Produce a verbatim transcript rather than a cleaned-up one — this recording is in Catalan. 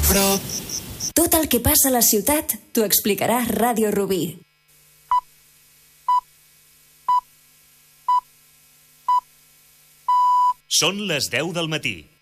Tot el que passa a la ciutat t'ho explicarà Ràdio Rubí. Són les deu del matí.